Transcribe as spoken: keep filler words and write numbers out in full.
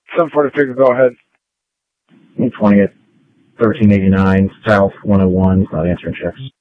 seven forty-six, go ahead. twentieth, thirteen eighty-nine, South one oh one, not answering checks.